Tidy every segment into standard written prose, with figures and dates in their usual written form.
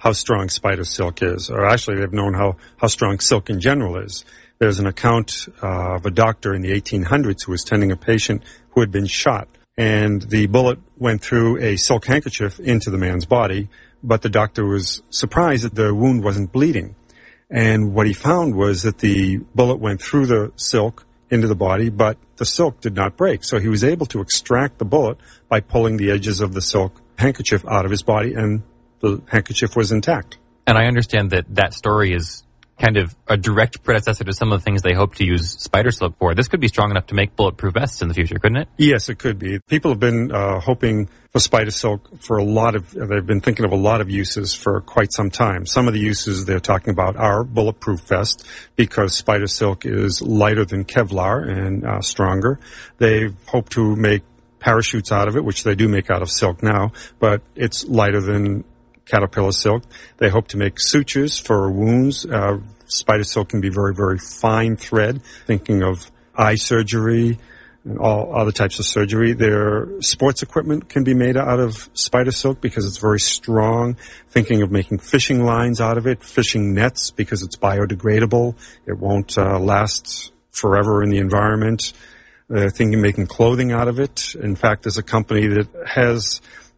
how strong spider silk is, or actually they've known how strong silk in general is. There's an account of a doctor in the 1800s who was tending a patient who had been shot, and the bullet went through a silk handkerchief into the man's body, but the doctor was surprised that the wound wasn't bleeding. And what he found was that the bullet went through the silk into the body, but the silk did not break. So he was able to extract the bullet by pulling the edges of the silk handkerchief out of his body, and the handkerchief was intact. And I understand that story is kind of a direct predecessor to some of the things they hope to use spider silk for. This could be strong enough to make bulletproof vests in the future, couldn't it? Yes, it could be. People have been hoping for spider silk for they've been thinking of a lot of uses for quite some time. Some of the uses they're talking about are bulletproof vests, because spider silk is lighter than Kevlar and stronger. They hope to make parachutes out of it, which they do make out of silk now, but it's lighter than caterpillar silk. They hope to make sutures for wounds. Spider silk can be very, very fine thread, thinking of eye surgery and all other types of surgery. Their sports equipment can be made out of spider silk because it's very strong, thinking of making fishing lines out of it, fishing nets because it's biodegradable. It won't last forever in the environment. They're thinking of making clothing out of it. In fact, there's a company that has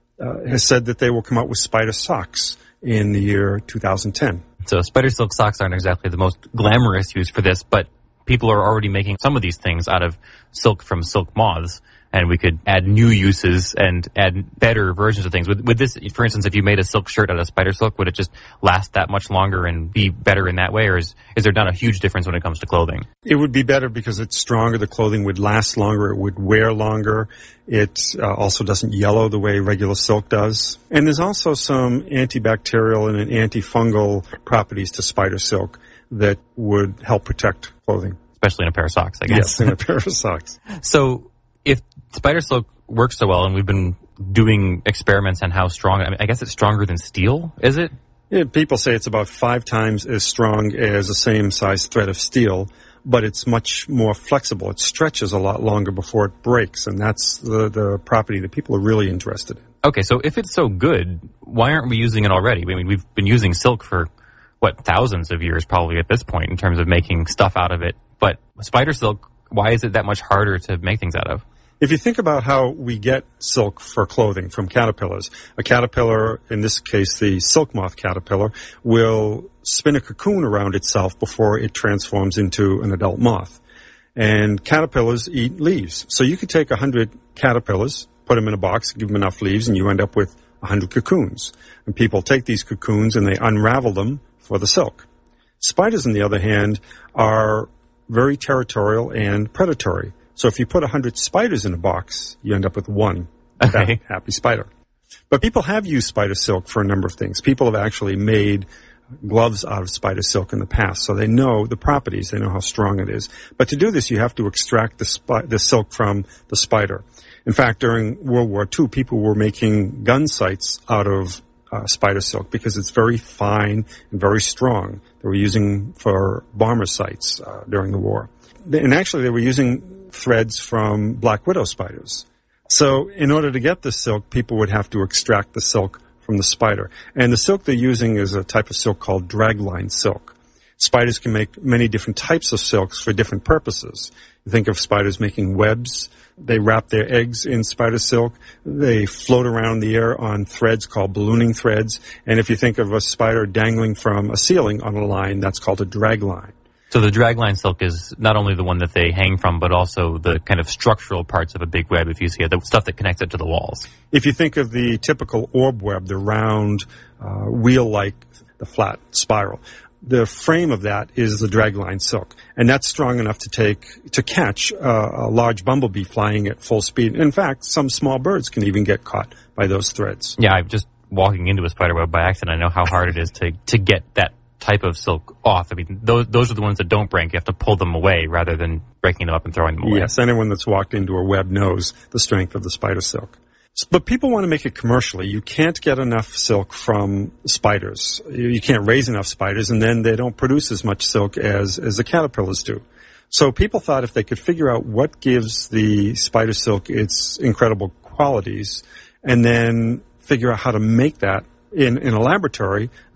said that they will come out with spider socks in the year 2010. So spider silk socks aren't exactly the most glamorous use for this, but people are already making some of these things out of silk from silk moths, and we could add new uses and add better versions of things. With this, for instance, if you made a silk shirt out of spider silk, would it just last that much longer and be better in that way, or is there not a huge difference when it comes to clothing? It would be better because it's stronger. The clothing would last longer. It would wear longer. It also doesn't yellow the way regular silk does. And there's also some antibacterial and antifungal properties to spider silk that would help protect clothing. Especially in a pair of socks, I guess. Yes, in a pair of socks. So if spider silk works so well, and we've been doing experiments on how strong, I guess it's stronger than steel, is it? Yeah, people say it's about 5 times as strong as the same size thread of steel, but it's much more flexible. It stretches a lot longer before it breaks, and that's the property that people are really interested in. Okay, so if it's so good, why aren't we using it already? I mean, we've been using silk for, thousands of years probably at this point in terms of making stuff out of it. But spider silk, why is it that much harder to make things out of? If you think about how we get silk for clothing from caterpillars, a caterpillar, in this case the silk moth caterpillar, will spin a cocoon around itself before it transforms into an adult moth. And caterpillars eat leaves. So you could take 100 caterpillars, put them in a box, give them enough leaves, and you end up with 100 cocoons. And people take these cocoons and they unravel them for the silk. Spiders, on the other hand, are very territorial and predatory. So if you put 100 spiders in a box, you end up with one happy spider. But people have used spider silk for a number of things. People have actually made gloves out of spider silk in the past, so they know the properties, they know how strong it is. But to do this, you have to extract the silk from the spider. In fact, during World War II, people were making gun sights out of spider silk because it's very fine and very strong. They were using for bomber sights during the war. And actually, they were using threads from black widow spiders. So in order to get the silk, people would have to extract the silk from the spider. And the silk they're using is a type of silk called dragline silk. Spiders can make many different types of silks for different purposes. You think of spiders making webs. They wrap their eggs in spider silk. They float around the air on threads called ballooning threads. And if you think of a spider dangling from a ceiling on a line, that's called a dragline. So the dragline silk is not only the one that they hang from, but also the kind of structural parts of a big web, if you see it, the stuff that connects it to the walls. If you think of the typical orb web, the round, wheel-like, the flat spiral, the frame of that is the dragline silk. And that's strong enough to catch a large bumblebee flying at full speed. In fact, some small birds can even get caught by those threads. Yeah, I'm just walking into a spider web by accident. I know how hard it is to get that type of silk off. I mean, those are the ones that don't break. You have to pull them away rather than breaking them up and throwing them away. Yes, anyone that's walked into a web knows the strength of the spider silk. But people want to make it commercially. You can't get enough silk from spiders. You can't raise enough spiders, and then they don't produce as much silk as the caterpillars do. So people thought if they could figure out what gives the spider silk its incredible qualities, and then figure out how to make that in a laboratory,